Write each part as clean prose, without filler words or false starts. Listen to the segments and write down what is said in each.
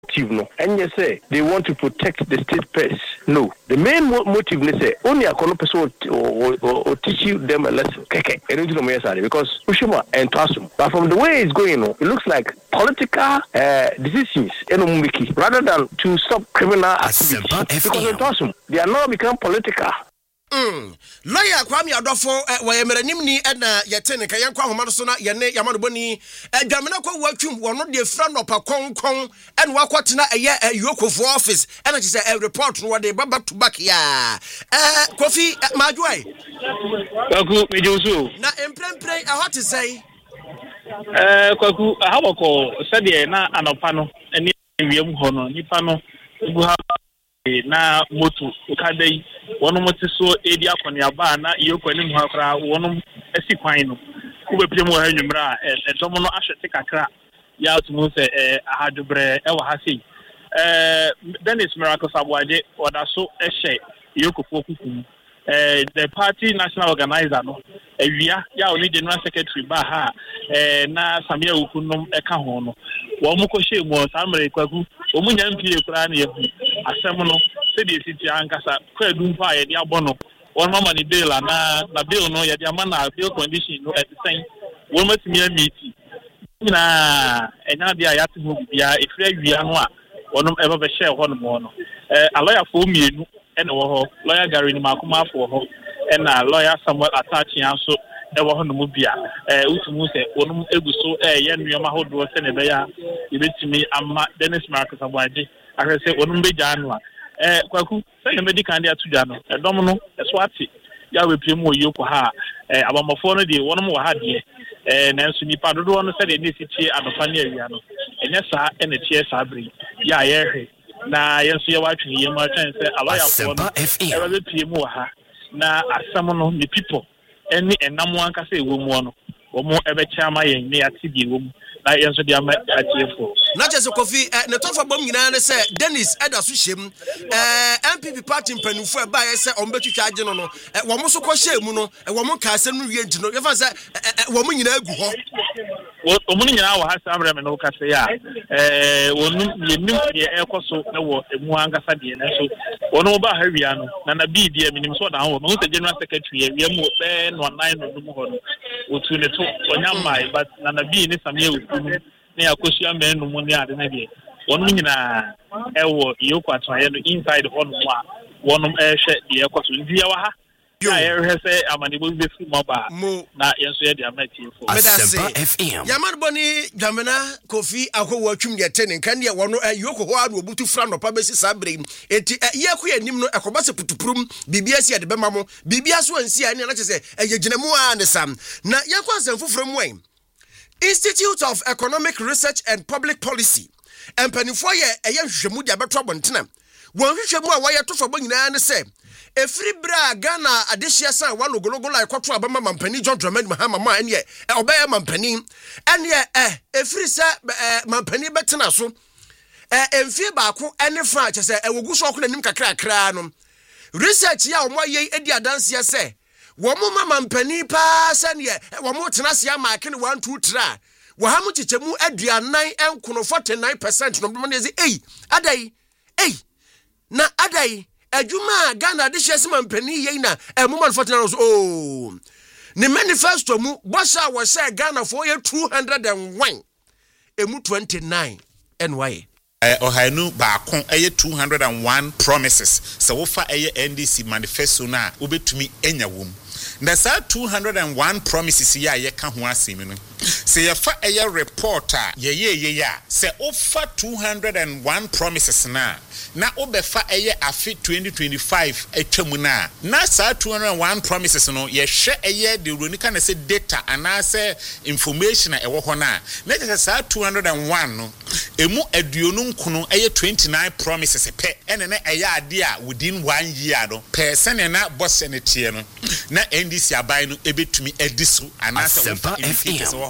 No, and you say they want to protect the state purse. No, the main motive is say only a person or teach you them a lesson. Okay, because Ushima and Tasum. But from the way it's going on, it looks like political decisions rather than to stop criminal activity. Because in Tasum, they are now become political. Lawyer Kwame Adofo we meranim ni na yete ka yankwa homa so na ye ne yamano boni adwamena kwa watwum wono de fra no pa konkon en wakwatena eye yokofo office en a say report no de baba to back ya Kofi Majuai Kwaku mejusu na emprempren a hot say Kwaku habako sade na anopa no eni wiem ho no nipa no bu ha na motu kadai wono moti so edi akoni aba na yekoni mu akra wono esi kwan no kubepie mu ha nwumra edomo no ahwete kakra ya otumu se ahadubre e wa ha sei Dennis Miracle Sabwaje oda so ehye yekofo kukum the party national organizer no awia ya oni general secretary ba ha na Samia Ukunum eka ho no wo mu ko hye mu samre Kwaku wo mu nya mpie kura na yehu asem no se de siti ankasa kwadu mpa ye de abono won mama ni bill na bill no ye de amana bill condition no at the same wo matimi amiti na enya de ayate ho bia efra awia no a wonom ebe be share ho no mo no a lawyer for mienu ene wo ho lawyer Gary ni makoma afo ho ena lawyer Samuel Atachi anso e wo ho no mu bia utumu se wonom eguso ye nnuama hodo se ne be ya ebetimi amma Dennis Miracle Sabwaje ahwese wonom be janu a Kwaku se ne medical dia tuja no dom no swati ya we pie mu oyeko ha abamofo no de wonom wo ha de nanso nipa dodo no se de ne sitie anofa ne awia no enye saa ene tie saa bri ya ye na yenso ye watwe ye ma twen se aloya fo no e be pie mu ha na asam no the people eni enam anka se ewo mu no wo mo ebe chama yen ne atidi ewo mu na yenso de ama atiefo na chese Kofi ne tofa bom nyina ne se Dennis eda so hyem MPP party mpanufu e ba ye se ombetwitwa age no wo mo so ko hyem no wo mo ka se no wie nti no ye fa se wo mo nyina agu ho wo mo nyina wo ha samre me no ka se ya wonu yenim ye ekoso na wo emu angasa de na so wono ba ha wia no na bi de minim so da ho mo se general secretary ye mu be no 9 no dum ho no otu ne to onyamai but na bi ni Samia Ukunu ne akosia men no mu ne ade na de wono nyina ewo yoko atwaye no inside hono a wono ehwe de ekoso ndi ya wa ha ya ehwese amanebo be fi moba na yenso ye de amatiefo FM yaman boni jamena Kofi akwo atwum de tene kan ye wono yoko ho ado obutu fra no pa besi sabre enti ye ko yanim no ekobase putupurum bibia si de bema mo bibia so ansi ani na chese yegyinamu a ne sam na yakwa asem foforo mu en Institute of Economic Research and Public Policy empanifo ye hwehwemu de abeto abontena won hwehwemu a waye to fabo nyina ne se efiri bra Ghana adehia san wa logologo like kwato abama mampani John Dramani Mahama ma ene obeye mampani ene efiri se mampani betena so emfie baako ene fa chese ewogu so okuna nim kakra kra no research ya omoye edi adanse se womo mama mpani pa sane womo tenase ya maake ne 1 2 3 wo ha mu chichemu aduanan enkono 49% no bmo nezi adai na adai adwuma Ghana de hyese mampani yei na emoma 49 oh ne manifesto mu bosa wo say Ghana for ye 201 emu 29 NY Ohanu baako eye 201 promises so wo fa eye NDC manifesto na obetumi enya wom na sa 201 promises ya ye ka ho asemi no se ye fa eye reporter ye ya se ofa 201 promises na obefa eye afi 2025 etwamu na sa 201 promises no ye hwe eye de ronika na se data ana se information e wo ho na sa 201 no emu aduonu nkono eye 29 promises pe ene na eye ade a within 1 year no person na boss ne tie no na NDC abai no ebetumi ediso ana se wo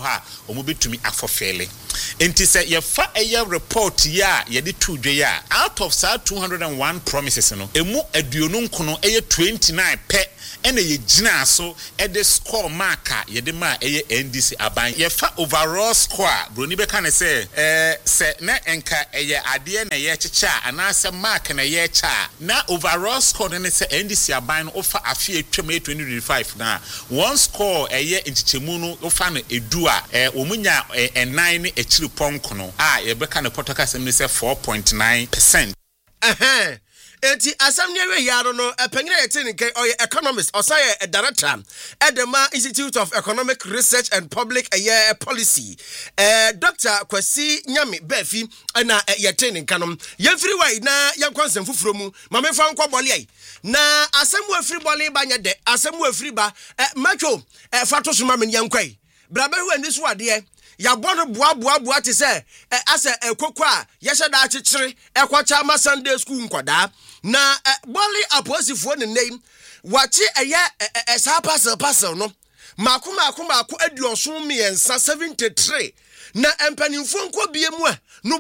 ha omo betumi afofele enti se ye fa eye report ya ye de to dwe ya out of 201 promises no emu aduonu nkono eye 29 pe ene ye gina so e de score marker ye de ma eye NDC aban ye fa overall score broni be kan say se na enka eye ade na ye chicha anase mark na ye cha na overall score ne se NDC aban no ofa afi atwam 2025 na one score eye nchichemu no ofa no edu a omunya ennan ne echiri ponko no ye be kan protocol assembly say 4.9%. Enti asam newe yaro no pengina yetini ke oye economist osaye director Edema Institute of Economic Research and Public Policy Dr. Kwasi Nyame Befi na yetini kanom yefiri wai na yankwansem fufuro mu mamefa nkwa bole ai na asam wo afiri bole ba nya de asam wo afiri ba macho fato so mamen yankwai brabe hu ani so ade ya bono boa te se ase kokwa ye hyeda akyekyere ekwacha ma Sunday school nkwada na boli aposifo ne name wachi eye esa parcel no mako aduoson miensa 73 na empanimfo nko biemu a no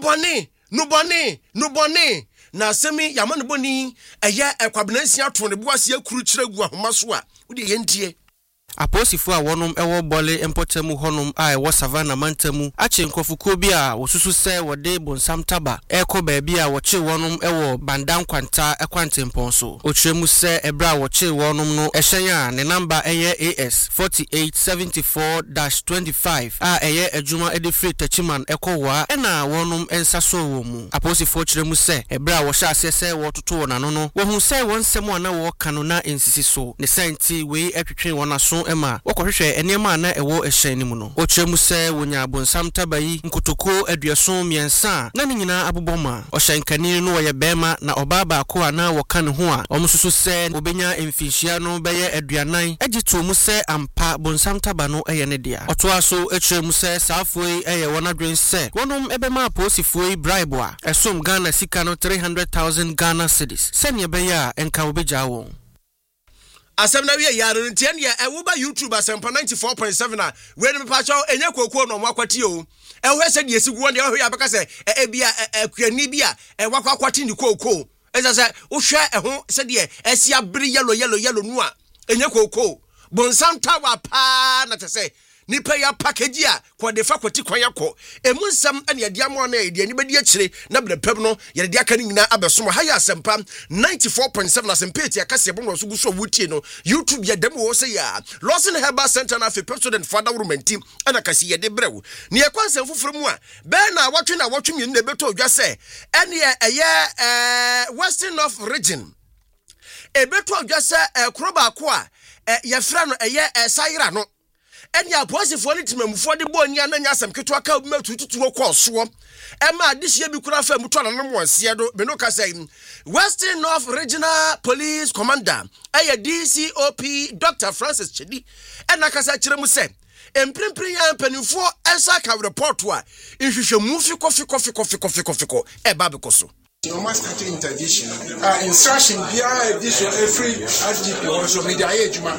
bone na semi yamane boni eye ekwabenansia to ne boase akuru kyere gu ahoma so a wode yentie Aposifo a wonum ewo bole empotemu honum a ewo savana mantemu ache nkofuko bi a wosusu se wode bonsam taba eko baabi a woche wonum ewo bandan kwanta ekwantempon so otremu se ebra woche wonum no ehyen ne number eye AS 4874-25 a eye adwuma edefree tachiman ekowa ena wonum ensaso wo mu aposifo tremu se ebra wo hya asese wo toto wonano no wo hu se wonsem ana wo kanu na ensisi so ne senti we etwetwe wonaso ema wokohwehwe enema na ewo ehyen mu no otremu se wonya bonsam tabayi nkotoko aduason miensa na ne nyina aboboma ohyankani no ye bema na obaba ko ana wo kan ho a omsusu se obenya emfinhia no beye aduanan agito mu se ampa bonsam taba no eye ne dia oto aso etremu se saafoi eye wonadwen se wonum ebema aposifoi bribe a esom Ghana sika no 300,000 Ghana cedis se ne beya enka obegya wo asem na wie yare ntien ye ewuba YouTube asempa 94.7 a we ne pa chaw enye kokoo no mwakwati o ehwe se de esiguo de ehwe ya beka se ebia akuani bia wakwakwati ni kokoo eza se wohwe eho se de esia bere yellow nu a enye kokoo bonsanta wa pa na tese nipa ya package a kwa defa kwati kwan yakọ emunsam ane yade amo na yade ani bedi akire na brepem no yade aka ni nyina abesom ha ya asempa 94.7 asempa eti akase bo no so guso wutie no YouTube ya dem wo se ya Lawson Herbal Center na fe president father rumenti ana kasi yade brew ne yakwansem fufuru mu a be na watwe mi ne beto odwa se ene eye Western North region ebeto odwa se kroba ko a yefra no eye Sayra no eni aposifo ni timamufo de bonia na nya asem keto aka matututu ko so ema adihye bi kura fa muto na no wonse do be no ka say Western North Regional Police Commander aya DCOP Dr. Francis Chedi ena kasa kire mu se emprempren ya panifo ensa ka report a nhwehwe mu fiko e ba bekoso no master interdiction instruction bia edition every RGP also media ejuma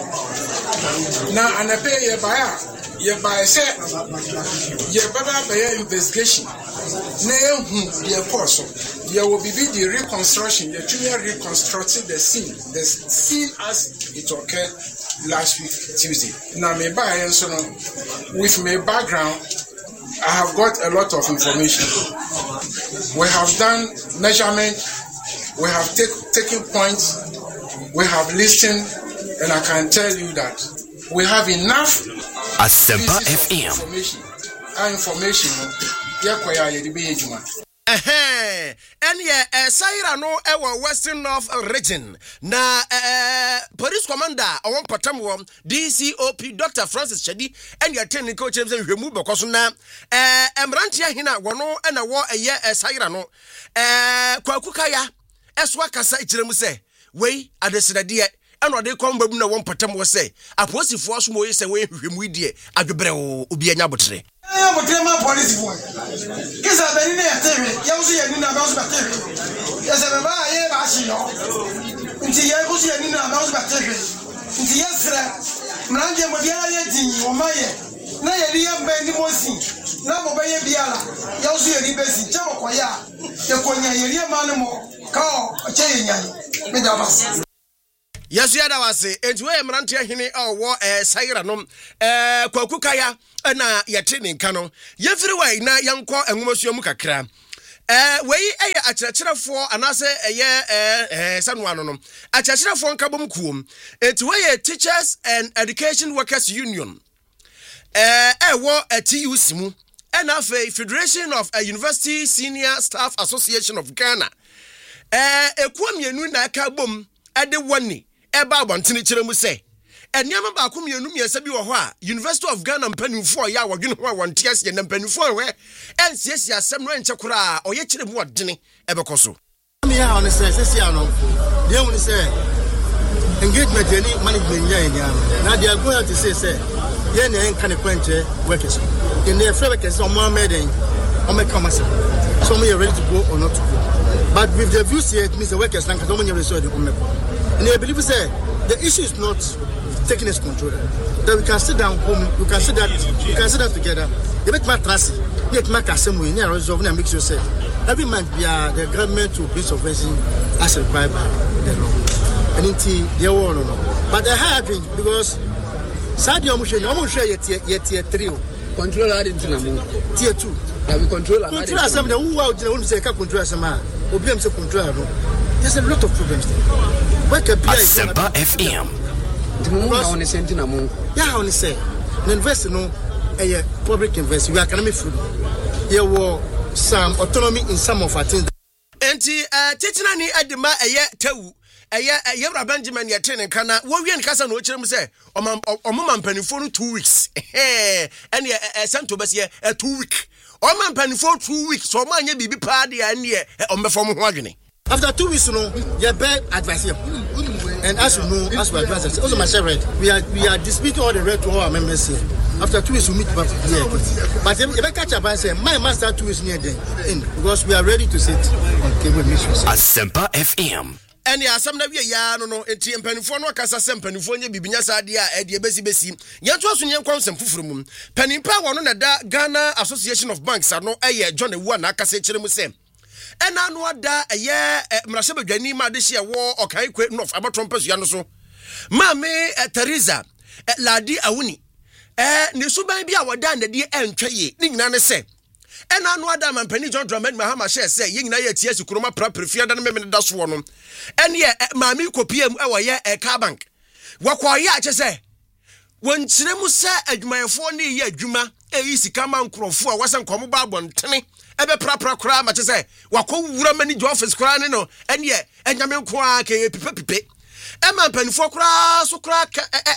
na anape ye ba say ye baba be investigation na ehu the course there will be the reconstruction the junior reconstructing the scene as it occurred last week Tuesday. Now me by so with my background I have got a lot of information. We have done measurement, we have taken points, we have listened, and I can tell you that we have enough Asempa FM information. Enya Sayra no ewa Western North region na police commander awon patamwo DCOP Dr. Francis Chedi enya technical chief say hwemu bekoso na emrantia hina wono na wo eye Sayra no kwakukaya eso akasa ikiremu se wei adesidade eno de komba bu na won patamwo se aposifo so mo yese we hwemu die adwebre obi anya botre I am a police boy. Because I've been in there, you see, I didn't announce my theory. Yes, I'm a Bashino. Until you see, I didn't announce my theory. Until yesterday, Mrandia Modia, or my na yɛde yɛ mbɛ ni mosi na mo bɛyɛ biara yɛw so yɛde bɛsi kyɛ mo kɔyɛ a yɛkɔnya yɛde ma no mo ka ɔkyɛ yɛ nyan me da bas Yes, ya da wase. Enti we mrante ahene a wo sayra nom kwaku kaya na yɛte ne nka no. Yɛfiri wai na yɛnkɔ enwomasuo mu kakra. Wei eye akyerɛkyerɛfoɔ anase eye sanwa no no. Akyerɛkyerɛfoɔ nkabom kuom. Enti we Teachers and Education Workers Union. Wo TUC mu. Na afei Federation of University Senior Staff Association of Ghana. Ekuamienu na kabom ade wani eba abontene kyerɛ mu sɛ ɛniama ba akomienu miɛnsa bi wɔ hɔ a University of Ghana mpanimfoɔ ya wɔdwene ho a wɔnte ase na mpanimfoɔ hwɛ ɛnsiesie asɛm no ɛnkyɛ koraa ɔyɛ kyerɛ mu ɔdene ɛbɛkɔ so me ya on say no dey won say engagement any management nya na they are going to say ye na en kan kwanche workers in the free workers on more meden on make come say so we are ready to go or not to go but with the view say it means the workers can come on resort come and I believe say the issue is not taking its control that we can sit down home we can sit that together you make my trust make my assembly near resolve and make sure say every month the government will be subvention as required by the law and until they won't know but they have been because Sadio almost share yet tier 3 control tier 2 we control assembly who out there say control assembly obiam say control no there's a lot of problems there Asempa FM. Yeah, only say invest no a public invest we are economic food. There were some autonomy in some of our things. Enti tetina ni adima tewu Yebra Benjamin yɛtene kana wo wie nkasa na o kyerɛ mu sɛ ɔmoma mpanifo no 2 weeks ɛne sento bɛse 2 week ɔma mpanifo 2 weeks so ɔma anya bibi paa de ɛne ɔmbɛfɔ mo ho adwene. After 2 weeks, your bad advice here. And as you know, as we advise, also my share we are disputing all the right to all our members here. After 2 weeks, we meet back here. But if I catch up and say, my master 2 weeks near them, because we are ready to sit on table missions. Asempa FM. And ya samna we ya no enti mpanifo no kasa sem mpanifo nya bibinya saade a de besi yanto aso nyen kwonsem fufuru mu panimpa wono na da Ghana Association of Banks ano John Ewu na akasa kyerɛ mu sɛ ena no ada mrase badwani ma de hye wo okai kwe no abaton pasua no so maame Teresa Ladi Awuni ne suban bi a woda na de entwaye ni nyina ne se ena no ada mampani John Dramani Mahama hye se ye nyina ye tie sikuroma prafia da no memene da so no ene maame kopiem ye car bank wakoye a che se wonkyere mu se adwumayefo ne ye adwuma sika man krofo a wasan komo ba abontene ebe prapra kura ma che se wakowura manager office kura ne no ene enyame nko a ke pipe ema mpanifo kura so kura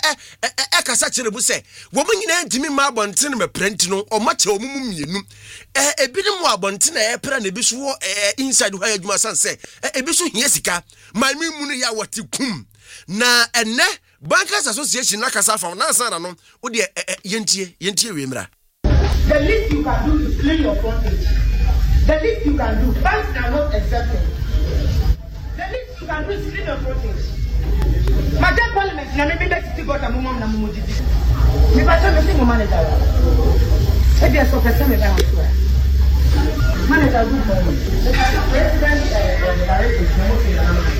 kasa kyere bu se wo nyina ntimi ma abontene me print no o ma che o mumu mienu ebi ne mo abontene pra na ebi so inside ho adwuma san se ebi so hia sika ma mi mu no ya wati kum na ene Bankers Association na kasa fa na san na no wo de yentie we mra. The least you can do is clean your frontage. The least you can do, banks are not accepted. The least you can do is clean your frontage. Madam Parliament, na maybe that city got a mumam na mumu didi. Me ba tell me say manager. E dey so person me ba want to. Manager good morning. President director no say na.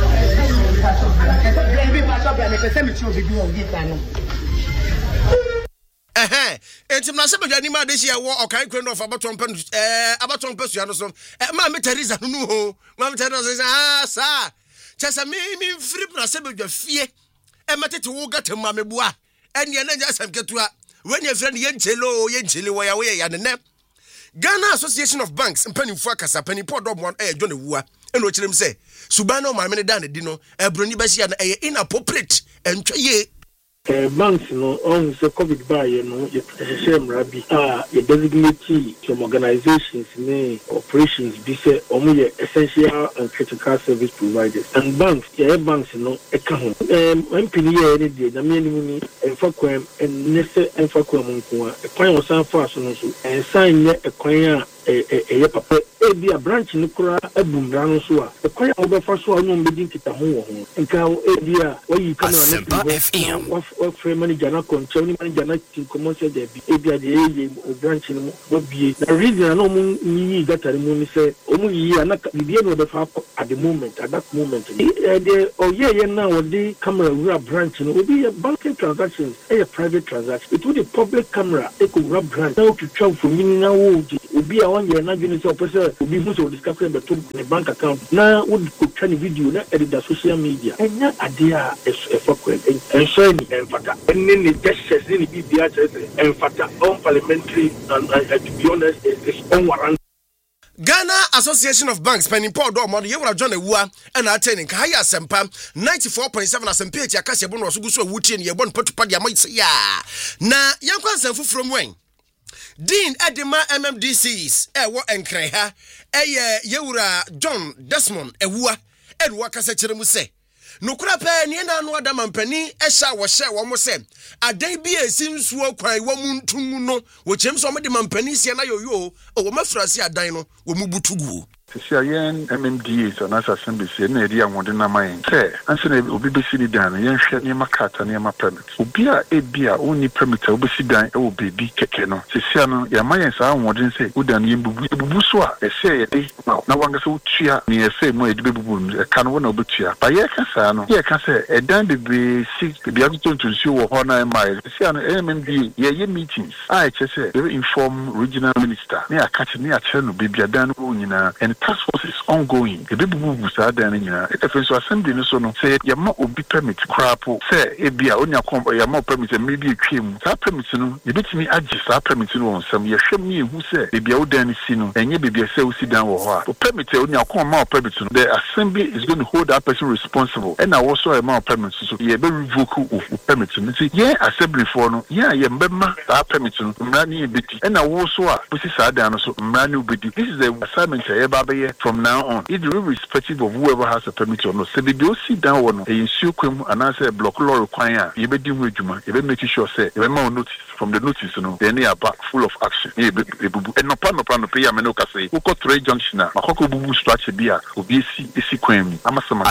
Entimna se badwani ma de hye wo okan kwen of abaton pasua no so ma me Teresa no ho ma me Teresa sa chesa me free na se badwa fie matete wo gata ma me bua ene na nya asam ketua when your friend yenchele wo ya ne Ghana Association of Banks mpanimfo akasa panimpo dom John Ewu eno kyerem se suban no ma me ne dan di no broni ba hia na inappropriate entwaye banks no on the COVID by no share rabi ye designate some organizations ne operations be say omo essential and critical service providers and banks banks no eka ho mpini ye ne de na me ni ni emfa kwam en ne se emfa kwam nko a ekwan osan fa so no so ensan ye ekwan a ɛyɛ papa ebi a branch no kura ebumra no so a ɛkwan a wɔbɛfa so a no mbedi nkita ho wɔ ho nka ebi a wɔyi kamera no wɔfrɛ manager na kɔnkyɛw ne manager na tinkomo sɛ da bi ebi a de ɛyɛ branch no wɔbie na reason na ɔmo yiyi gatare mu ne sɛ ɔmo yiyi a na bibia no wɔbɛfa at the moment at that moment de ɔyɛyɛ na wɔde camera wura branch no obi yɛ banking transactions ɛyɛ private transaction it would the public camera ekowura branch na otwitwa mfonyin na wo obi a wɔnyɛ na dwene sɛ ɔpɛ sɛ obi hu sɛ ɔdiscover beto ne bank account na wode kotwa ne video na edit social media ɛnya ade a ɛfa kwan ɛnso ni ɛmfata ɛne ne gestures ne bibia kyerɛ sɛ ɛmfata unparliamentary and to be honest is unwarranted. Ghana Association of Banks pending Paul Dormond yewura John Ewua and attending Kahaya Asempa 94.7 Asempa tia kase bono so guso wutie ne yebon patupa dia mai ya na yankwa nsanfu from when Dean Edema MMDCs wo enkran ha yewura John Desmond Ewua Edwa kase kire mu se nokura pa ne na no adama mpani ehya wo hye wo mo se adan bi esinsuo kwan wo muntum no wo chem so mo de mampani sie na yoyo wo mafrase adan no wo mubutugu Yen MMDA so nas assembly say na area wonde na mayen say anse na obi besi ni dan yen hwe ne makata ne ma permit obi a ebia oni permit obi si dan e wo baby keke no sesia no ya mayen sa wonde say udan yen bubu so a e say ye dey na wanga so tua ne e say mo e de bubu e ka no na obetua ba ye ka sa no ye ka say e dan be si bia to nsi wo ho na ma sesia no MMDA ye meetings I say they inform regional minister ne akache ne ache no bibia dan no nyina and task force is ongoing. The baby boo sad and if it's assembly no so no say yama obi permit crapo say ebia onya komba yama permit maybe a cream that permit no you bet me adjust that permit no on some yehwem me who say ebia wo dan si no enye bibia say wo si dan wo ho a permit onya komba permit no the assembly is going to hold that person responsible and also a man permit so ye be revoke permit no see ye assembly for no ye mbema that permit no mrani ebeti and also a pusi sad dan so mrani obedi this is the assignment from now on, irrespective of whoever has a permit or not. So the sit down one, a insuquim and answer a block law require, you be doing with you, you be making sure, say, you may notice from the notice, you know, then they are back full of action. And no plan to pay a menoka say, who got trade junction, a hoko bubu structure beer, who be sequem, Amasama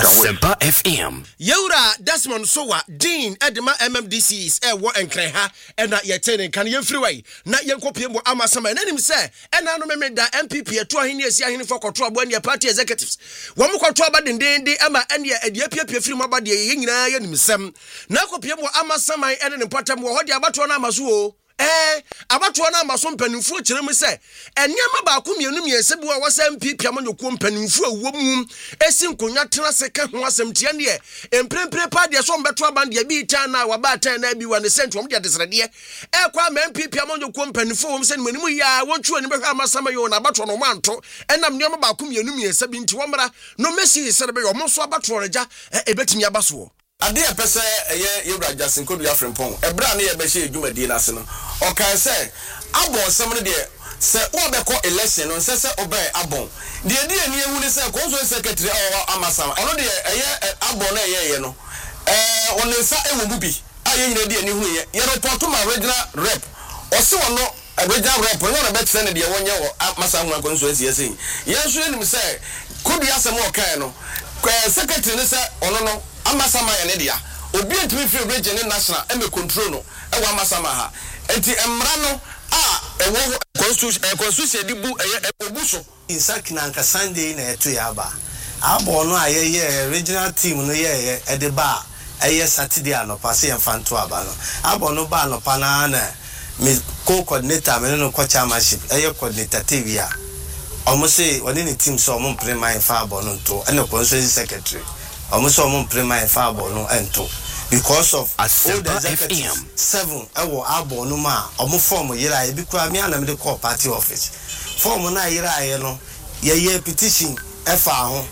FM. Yura Desmond Sowa, Dean Edema MMDCs, war and Kreha, and not yet telling can you freeway, not young copy of Amasama, and him say, and I remember that MPP at 2 years for control when your party executives. One more control about the day, Emma and your Ethiopia free my body, yin some. Now copy of Amasama and important what the Abatona Mazuo. Abatwana masom panimfo kire mu se enyama ba akum yenum yesebu a wasam pipia manyo kom panimfo awom esi nkonya tena se ka ho asem tie ne emprempre pa de so mbeto abande bi tan na waba tan na bi wane sentrum de desrede kwa men pipia manyo kom panimfo wom se manimu ya wontu ani behwa amasama yo na abatwa no manto enam nyama ba akum yenum yesebi nti womra no mesi serebe yo mo so abatwa reja ebetimi abaso ade pese yewra Jasin Kodu ya frempon ebra na ye be hye edwumadi na se no o kan se abon sem no de se wo be ko election no se obe abon de de ani ewu ni se consul secretary amasama ono de abon na ye no onensa ewu bubi aye nyina de ani hu ye report ma regional rep o se wono regional rep no na be tse ne de wonye wo amasama consul ese yenso enim se Kodu ya sem o kan no secretary ne se ono no Amasama ya nedia obi entimi free region national eme control no e wa Amasama ha enti emra no ewo constitution di bu obuso insaki na nka Sunday na eto ya ba abo no ayeye regional team no ye de ba eye Saturday anopa se emfanto aba no abo no ba anopa na me co-coordinator me no ko chairmanship eye coordinator tevia omo se woni ni team so omo pre my fa abo no to ene constitution secretary almost on prema fabo no ento because of all the executives 7 ewo abo no ma omo form yira e bi kwa me ana me de call party office form na yira no ye petition efa ho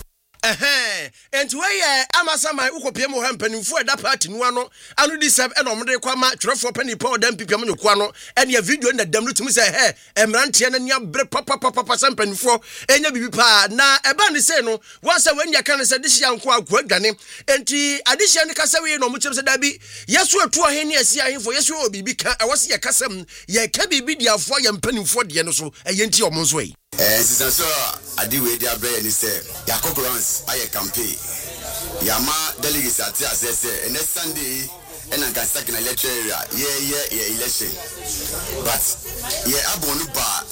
enti we Amasama ukopiem ho mpanimfo eda party no ano anu di sab e no mde kwama twerefo pani pa odam pipiem no kwa no ene ya video na dam no tumi say emrantie na nia bre papa sampanimfo enya bibi pa na eba ne say no wansa wanya kan say dihia nko akwa adwane enti adihia ne kasa we no mo chem say da bi yeso atu ahene asi ahemfo yeso obibi ka e wose ye kasam ye ka bibi diafo ye mpanimfo de no so eye enti omo nso yi sisan so adi we dia bre ni say yakọ grounds aye campaign yama delegates ati asese and next Sunday and I can stuck in a lecture area yeah election but yeah abonu ba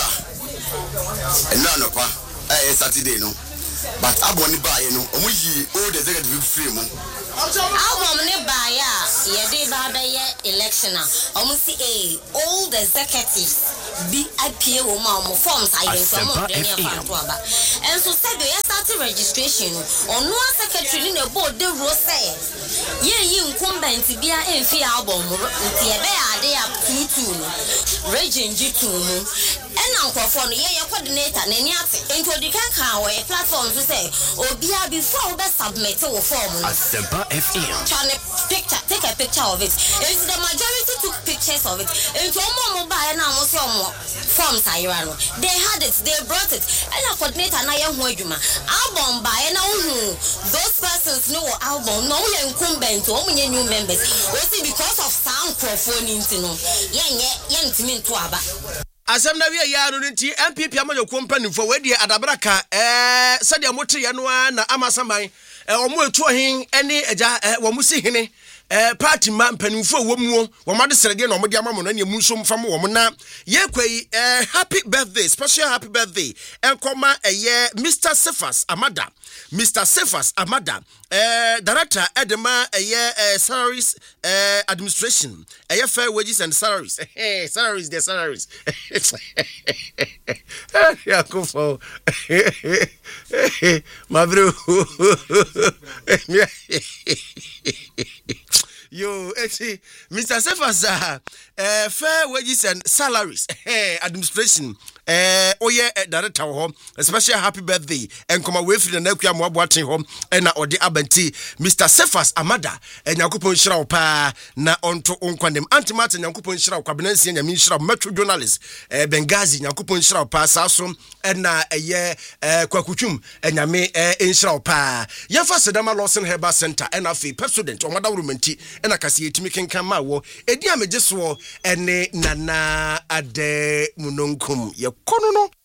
enra no pa Saturday no but abonu ba ye no omuyi all the executive free mo album ne ba ya ye dey ba be election omusi all the executives be IPA woman forms I from aba and so said you start registration on no secretary in the board the rule say ye incumbent bia emfi album nti e be ade up 22 region G2 mu and ankofo no ye coordinator na ni ate enti odikan kan we platform so say obia before we submit wo form no Asempa FM take a picture of it. If the majority took pictures of it, if omo buy na mo se omo forms ayira no, they had it, they brought it. And a coordinator na ye ho adwuma. Album buy na hu those persons no album no we incumbent omo nye new members. We see because of sound microphone into no. Ye ntimi nto aba. Asem na wie ya no nti MPP amajo company for we die adabraka sadia motre ye no na amasaman omo etu ohin ene eja wo musi hene party man panimfo wo mu wo made serege na omo de amamo na ne munso mfam wo na ye kwai happy birthday, special happy birthday enkoma Mr. Cephas Amada, Mr. Cephas Amada, director edema salaries administration, fair wages and salaries. Salaries, the salaries. Yeah, go for my bro. Yo, Mr. Cephas, fair wages and salaries administration. Director home, especially happy birthday and come away from the Nakia Mwabwati home and Odi Abenti, Mr. Cephas Amada, and Yakupon Shrao Pa na onto Unquandem Antimat and Yakupon Shrao Cabinets and Yamin Shrao Metro journalist, Bengazi, Yakupon Shrao Pa Sasum, and na a year Kwakuchum and Yame in Shrao Pa. Yafa Sedama Lawson Heba Center and a fee president or Madame Rumenti and a Cassie Timikin Kamawo, Ediame Jeswo and Nana Ade Mununkum. Kono no